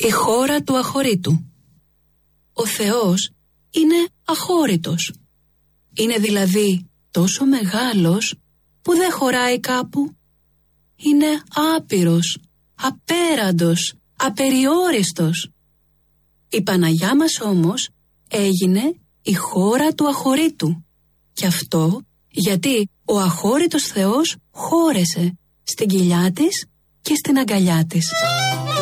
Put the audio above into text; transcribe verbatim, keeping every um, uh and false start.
Η χώρα του αχωρήτου. Ο Θεός είναι αχώρητος. Είναι δηλαδή τόσο μεγάλος που δεν χωράει κάπου. Είναι άπειρος, απέραντος, απεριόριστος. Η Παναγιά μας όμως έγινε η χώρα του αχωρήτου. Και αυτό γιατί ο αχώρητος Θεός χώρεσε στην κοιλιά της και στην αγκαλιά της.